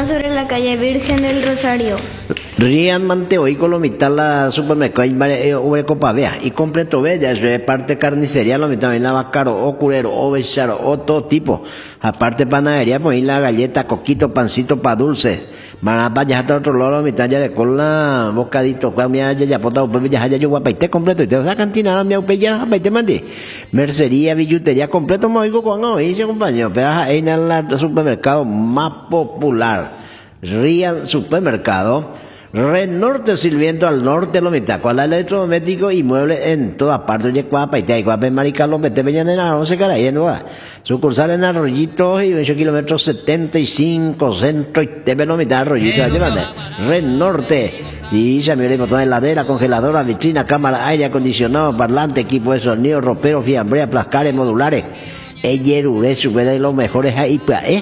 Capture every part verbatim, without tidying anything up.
Palmas sobre la calle Virgen del Rosario. Rian mante hoy con lo mitad la supermercado o copa vea y completo bella es parte carnicería lo mitad en la vacaro o curero o becharo o todo tipo aparte panadería pues la galleta coquito pancito pa dulce marapa ya está otro lado mitad ya con la bocadito pues mira ya ya pota pues ya ya yo guapaite completo y te esa cantina la mía pues ya guapaite mande mercería billutería completo me oigo con hoy se compañero pero ahí en el supermercado más popular Rian Supermercado Red Norte sirviendo al norte lo mitad con la electrodoméstico y muebles en todas partes de Cuapa y te hay Cuapa en Maricalo mete peñanera no se cara no va sucursal en Arroyitos y veinte kilómetros setenta y cinco centro y te ve lo mitad Arroyitos Red Norte y ya me botón de heladera congeladora vitrina cámara aire acondicionado parlante equipo de sonido ropero fiambrea plascares modulares Eyerure, su de los mejores ahí,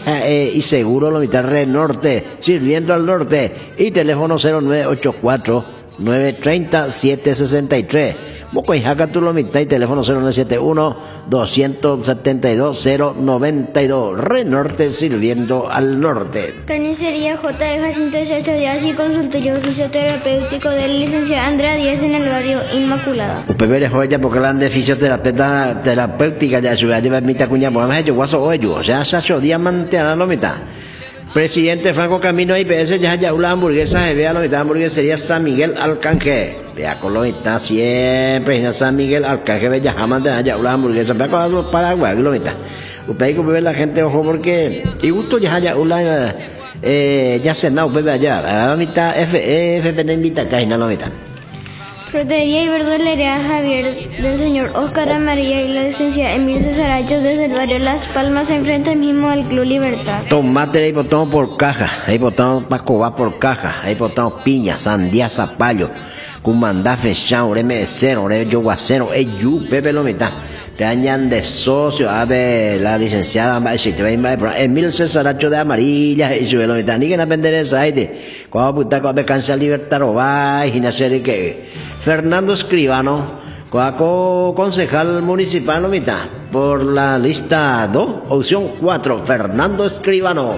y seguro lo mitad Red Norte, sirviendo al norte, y teléfono cero nueve ocho cuatro, nueve tres cero, siete seis tres, Moco y Jaca tu lo mitad, y teléfono cero nueve siete uno, dos siete dos, cero nueve dos, Red Norte, sirviendo al norte. Carnicería J de Jacinto Chacho Díaz y consultorio fisioterapéutico del licenciado Andrea Díaz en el barrio Inmaculada. Upebere joya porque la de fisioterapeuta terapéutica ya su lleva mitad cuña por más yo guaso oyo, o sea, Chacho Díaz mantiene la mitad. Presidente Franco Camino I P S ya ya una hamburguesa se vea la mitad hamburguesería San Miguel Arcángel. Vea con lo mitad siempre en San Miguel Arcángel ya jamás de allá una hamburguesa vea con los Paraguay lo mitad. Usted que ver la gente ojo porque y gusto ya ya una eh ya se no bebe allá la mitad F F P invita acá y no la mitad. Frutería y verdulería Javier del señor Oscar Amarilla y la licenciada Emilio Cesarachos desde el barrio Las Palmas enfrente mismo al Club Libertad. Tomate ahí botamos por caja, ahí botamos pacoba por caja, ahí botamos piña, sandía, zapallo, cumandá fechado, ore mesero, ore yoguacero, eyu, pepe lo mitad. Te añaden de socio, a ver, la licenciada Emilio Cesaracho de Amarilla, y sube lo mitad, ni que la vender esa, ahí, cuando puta, cuando cansa libertad, o va, y nacer que. Fernando Escribano, Coaco, concejal municipal, lo mitad, por la lista dos, opción cuatro, Fernando Escribano.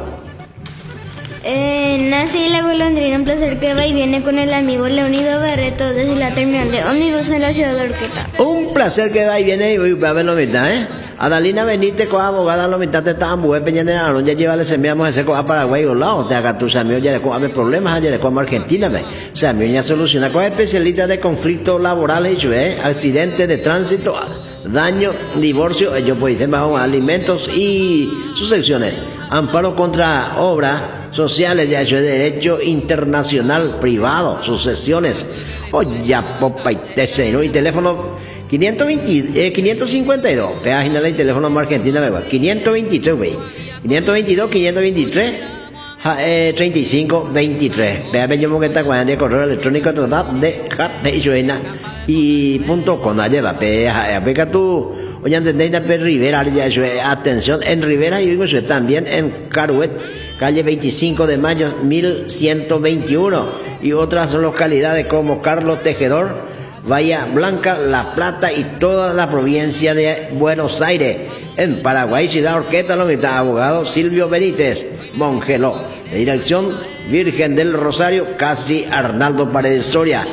Eh, nace la golondrina, un placer que va y viene con el amigo Leonido Barreto desde la terminal de ómnibus en la ciudad de Orqueta. Un placer que va y viene y va a ver lo mitad, ¿eh? Adalina Benítez, coa abogada, lo mitad de esta mujer peñanera, no ya lleva le enviamos ese coa Paraguay o lado, te haga tus amigos ya le coa problemas, ya le coa Argentina, ve. O sea, mi ya soluciona con especialista de conflictos laborales, ¿eh? Accidentes de tránsito, daño, divorcio, ellos pues dicen bajo alimentos y sus secciones. Amparo contra obras sociales, ya eso es derecho internacional privado, sucesiones, oye, popa y tesero y teléfono quinientos veinte, eh, quinientos cincuenta y dos, página de teléfono más Argentina, quinientos veintitrés, güey, quinientos veintidós, quinientos veintitrés, eh, treinta y cinco, veintitrés, vea, yo me está cuando de correo electrónico total de Japeizuena y punto com, lleva, pega, pega tú. Oye, entendéis la Rivera, atención, en Rivera y digo también en Caruet, calle veinticinco de mayo, mil ciento veintiuno, y otras localidades como Carlos Tejedor, Bahía Blanca, La Plata y toda la provincia de Buenos Aires. En Paraguay, Ciudad Orqueta, lo mitad, abogado Silvio Benítez, Mongeló, de dirección Virgen del Rosario, casi Arnaldo Paredes Soria.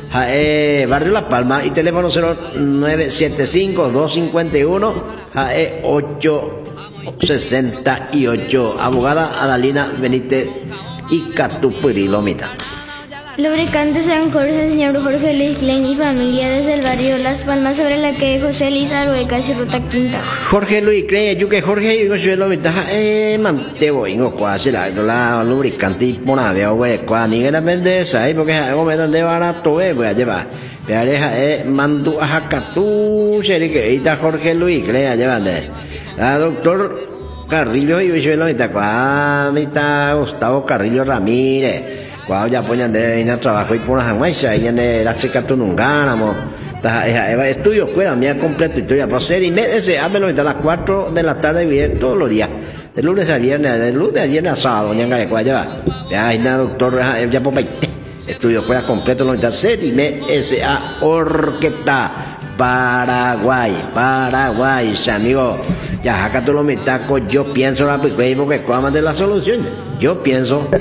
Eh, Barrio La Palma y teléfono cero nueve siete cinco, dos cinco uno, eh, ocho sesenta y ocho. Abogada Adalina Benítez y Catupuri Lomita. Lubricante San Jorge, señor Jorge Luis Klein y familia desde el barrio Las Palmas sobre la calle José Luis Arueca y Ruta Quinta. Jorge Luis Klein, yo que Jorge y José Lomita, eh, mantebo, ingo, cuasi la, la lubricante y ponave, güey, cuá, ni que la vende esa, eh, porque algo me dan de barato, eh, voy a llevar. Pero deja, eh, mandu a jacatú, que ahí está Jorge Luis Klein, llevande. La doctor Carrillo y José Lomita, cuá, mitad Gustavo Carrillo Ramírez. Cuando ya ponían de ir a trabajo y por las aguas, y de la seca tú no ganamos. Estudio, escuela, mía completo, y estudia, pues ser y meses, hámelo a las cuatro de la tarde, y todos los días. De lunes a viernes, de lunes a viernes a sábado, ya en la ya ya hay una doctora, ya pues, estudio, escuela completo, lo ser y meses a Orqueta, Paraguay, Paraguay, amigo. Ya acá tú lo mitacos, yo pienso la porque cuáman de la solución. Yo pienso